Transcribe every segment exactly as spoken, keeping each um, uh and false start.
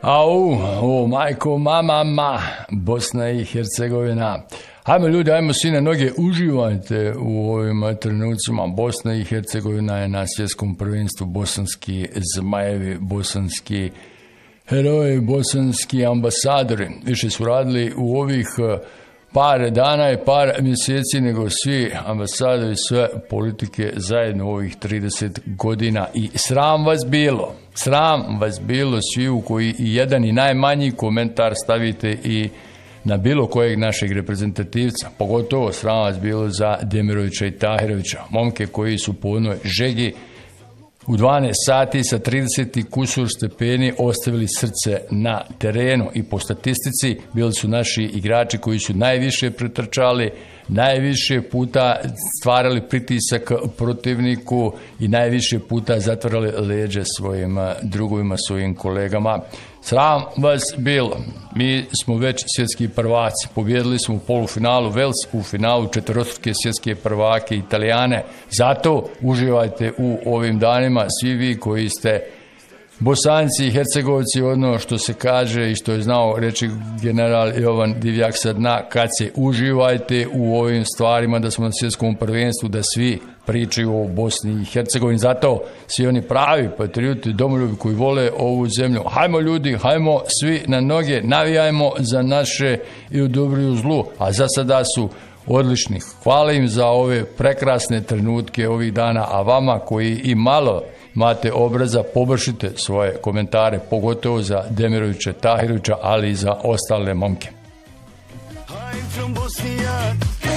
Au, o majko, mama, ma, Bosna i Hercegovina. Hajmo ljudi, hajmo svi na noge, uživajte u ovim trenucima. Bosna i Hercegovina je na svjetskom prvenstvu, bosanski zmajevi, bosanski heroji, bosanski ambasadori. Više su radili u ovih par dana i par mjeseci nego svi ambasadori sve politike zajedno u ovih trideset godina. I sram vas bilo, sram vas bilo svi u koji i jedan i najmanji komentar stavite i na bilo kojeg našeg reprezentativca, pogotovo sram vas bilo za Demirovića i Tahirovića, momke koji su po onoj žegi u dvanaest sati sa trideset kusur stepeni ostavili srce na terenu i po statistici bili su naši igrači koji su najviše pretrčali, najviše puta stvarali pritisak protivniku i najviše puta zatvarali leđa svojim drugovima, svojim kolegama. Sram vas bilo. Mi smo već svjetski prvaci. Pobjedili smo u polufinalu Vels, u finalu četverostruke svjetske prvake Italijane. Zato uživajte u ovim danima svi vi koji ste Bosanci i Hercegovci, ono što se kaže i što je znao reći general Jovan Divjak Sadna, kad se uživajte u ovim stvarima da smo na svjetskom prvenstvu, da svi pričaju o Bosni i Hercegovini. Zato svi oni pravi patrioti, domoljubi koji vole ovu zemlju. Hajmo ljudi, hajmo svi na noge, navijajmo za naše i u dobru i u zlu, a za sada su odlični. Hvala im za ove prekrasne trenutke ovih dana, a vama koji i malo imate obraza, pobršite svoje komentare, pogotovo za Demirovića, Tahirovića, ali i za ostale momke. I'm from Bosnia.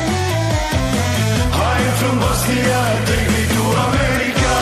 I'm from Bosnia. Take me to America.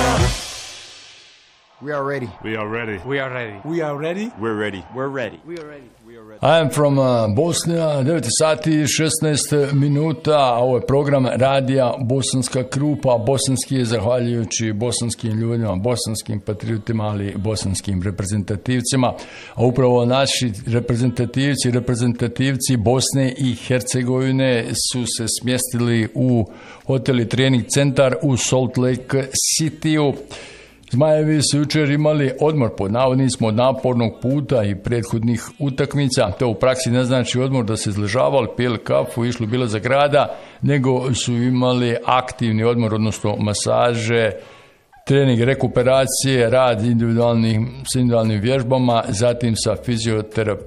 We are ready. We are ready. We are ready. We are ready. We're ready. We're ready. We are ready. I am from uh, Bosnia, devet sati i šesnaest minuta, ovo je program radija Bosanska Krupa, bosanski je zahvaljujući bosanskim ljudima, bosanskim patriotima, ali bosanskim reprezentativcima, a upravo naši reprezentativci, reprezentativci Bosne i Hercegovine su se smjestili u hotel i trening centar u Salt Lake Cityu. Zmajevi su jučer imali odmor pod navodnicima od napornog puta i prethodnih utakmica. To u praksi ne znači odmor da se izležavali, pili kafu, išli bilo za grada, nego su imali aktivni odmor, odnosno masaže, trening rekuperacije, rad individualnim, s individualnim vježbama, zatim sa fizioterapijom.